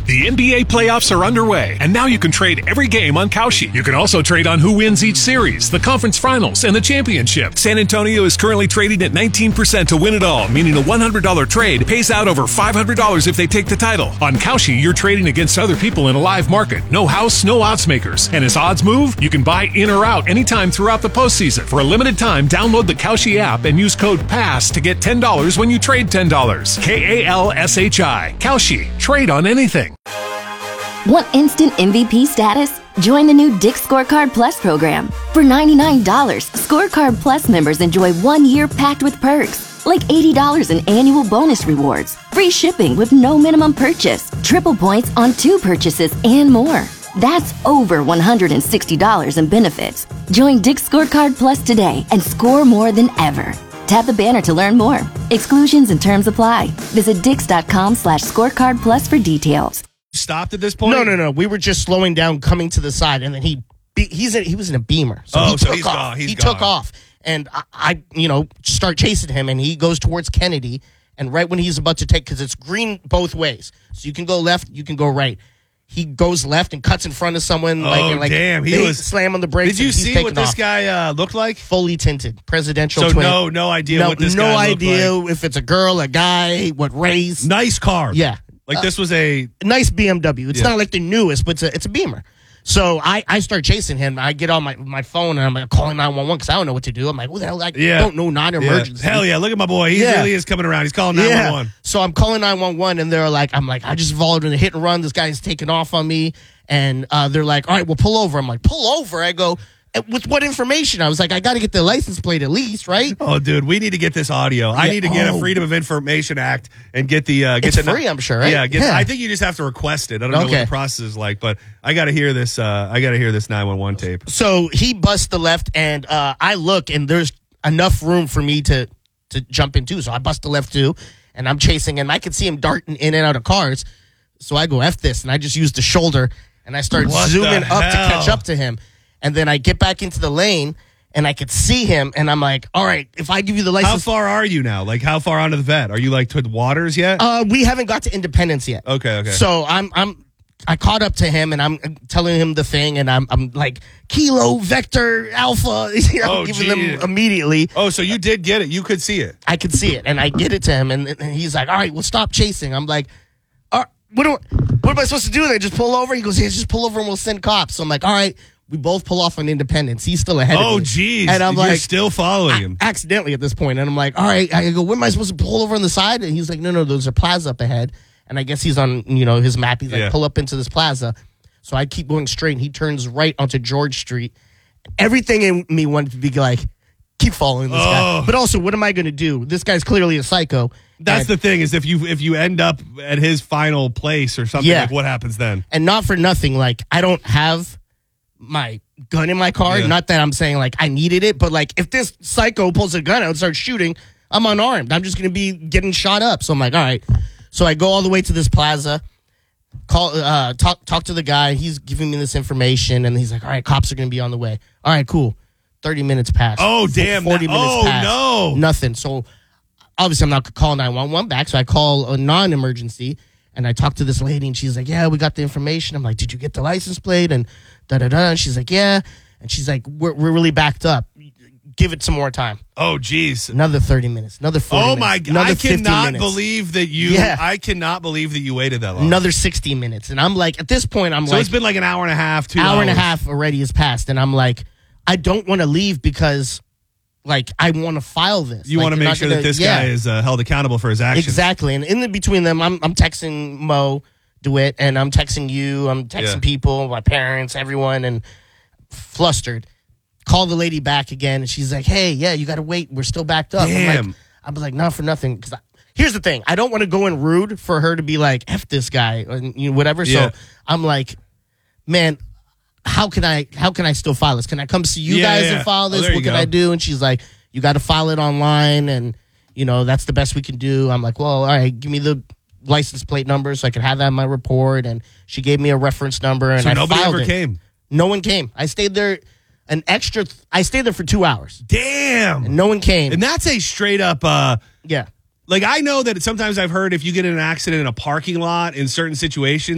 The NBA playoffs are underway, and now you can trade every game on Kalshi. You can also trade on who wins each series, the conference finals, and the championship. San Antonio is currently trading at 19% to win it all, meaning a $100 trade pays out over $500 if they take the title. On Kalshi, you're trading against other people in a live market. No house, no odds makers. And as odds move, you can buy in or out anytime throughout the postseason. For a limited time, download the Kalshi app and use code PASS to get $10 when you trade $10. KALSHI. Kalshi. Trade on anything. Want instant MVP status? Join the new Dick's Scorecard Plus program. For $99, Scorecard Plus members enjoy 1 year packed with perks, like $80 in annual bonus rewards, free shipping with no minimum purchase, triple points on 2 purchases, and more. That's over $160 in benefits. Join Dick's Scorecard Plus today and score more than ever. Tap the banner to learn more. Exclusions and terms apply. Visit dix.com/scorecard plus for details. Stopped at this point? No. We were just slowing down, coming to the side, and then he was in a Beamer. So he took off. He took off, and I start chasing him, and he goes towards Kennedy, and right when he's about to take, because it's green both ways, so you can go left, you can go right. He goes left and cuts in front of someone. Damn! He was slam on the brakes. Did you see what this guy looked like? Fully tinted, presidential. So no idea what this guy looked like. No idea if it's a girl, a guy, what race. Nice car. Yeah. Like this was a nice BMW. It's not like the newest, but it's a Beamer. So I start chasing him. I get on my phone and I'm like calling 911 because I don't know what to do. I'm like, what the hell? I don't know, non-emergency. Hell yeah! Look at my boy. He really is coming around. He's calling 911. So I'm calling 911 and they're like, I just involved in a hit and run. This guy's taking off on me, and they're like, all right, well, pull over. I'm like, pull over? I go, with what information? I was like, I got to get the license plate at least, right? Oh, dude, we need to get this audio. I need to get a Freedom of Information Act and get the it's free, I'm sure, right? Yeah, I think you just have to request it. I don't know what the process is like, but I got to hear this. I got to hear this 911 tape. So he busts the left, and I look, and there's enough room for me to jump into. So I bust the left too, and I'm chasing, and I can see him darting in and out of cars. So I go F this, and I just use the shoulder, and I start zooming up to catch up to him. And then I get back into the lane, and I could see him, and I'm like, all right, if I give you the license. How far are you now? Like, how far onto the vet? Are you, like, to the waters yet? We haven't got to Independence yet. Okay. So I caught up to him, and I'm telling him the thing, and I'm like, Kilo, Vector, Alpha. I'm giving them immediately. Oh, so you did get it. You could see it. I could see it, and I get it to him, and he's like, all right, well, stop chasing. I'm like, what am I supposed to do? They just pull over? He goes, yeah, just pull over, and we'll send cops. So I'm like, all right. We both pull off on Independence. He's still ahead of me. Oh, geez. And I'm You're still following him. Accidentally at this point. And I'm like, all right. I go, where am I supposed to pull over on the side? And he's like, no, there's a plaza up ahead. And I guess he's on, his map. He's like, pull up into this plaza. So I keep going straight. And he turns right onto George Street. Everything in me wanted to be like, keep following this guy. But also, what am I going to do? This guy's clearly a psycho. That's the thing, is if you end up at his final place or something, like what happens then? And not for nothing, like, I don't have my gun in my car. Not that I'm saying like I needed it, but like if this psycho pulls a gun out and starts shooting, I'm unarmed. I'm just going to be getting shot up. So I'm like, all right. So I go all the way to this plaza, talk to the guy. He's giving me this information, and he's like, all right, cops are going to be on the way. All right, cool. 30 minutes passed. Oh, damn. 40 minutes passed. No. Nothing. So obviously I'm not going to call 911 back. So I call a non-emergency, and I talk to this lady, and she's like, yeah, we got the information. I'm like, did you get the license plate? And da-da-da. And she's like, yeah. And she's like, we're really backed up. Give it some more time. Oh, geez. Another 30 minutes. Another 40 minutes. Oh, my God. I cannot believe that I cannot believe that you waited that long. Another 60 minutes. And I'm like, at this point, so it's been like an hour and a half, 2 hours. Hour and a half already has passed. And I'm like, I don't want to leave because, like, I want to file this. You want to make sure that this guy is held accountable for his actions. Exactly. And in between them, I'm texting Mo DeWitt, and I'm texting you. I'm texting people, my parents, everyone, and flustered. Call the lady back again, and she's like, hey, yeah, you got to wait. We're still backed up. Damn. I'm like, not for nothing. Because here's the thing. I don't want to go in rude for her to be like, F this guy, and whatever. Yeah. So I'm like, man, how can I still file this? Can I come see you guys and file this? What can I do? And she's like, you got to file it online, and, that's the best we can do. I'm like, well, all right, give me the license plate number so I could have that in my report. And she gave me a reference number, and so I nobody filed ever it. came? No one came. I stayed there I stayed there for 2 hours. Damn. And no one came. And that's a straight up yeah. Like, I know that sometimes I've heard if you get in an accident in a parking lot in certain situations,